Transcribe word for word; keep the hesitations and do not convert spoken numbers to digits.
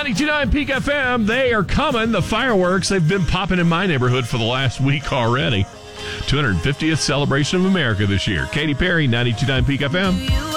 ninety-two point nine Peak F M, they are coming. The fireworks, they've been popping in my neighborhood for the last week already. two hundred fiftieth celebration of America this year. Katy Perry, ninety-two point nine Peak F M.